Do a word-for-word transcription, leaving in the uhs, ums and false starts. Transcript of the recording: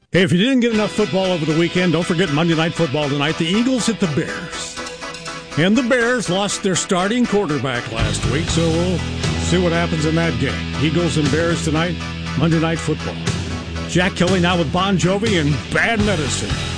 Hey, if you didn't get enough football over the weekend, don't forget Monday Night Football tonight. The Eagles at the Bears. And the Bears lost their starting quarterback last week, so we'll see what happens in that game. Eagles and Bears tonight, Monday Night Football. Jack Kelly now with Bon Jovi and Bad Medicine.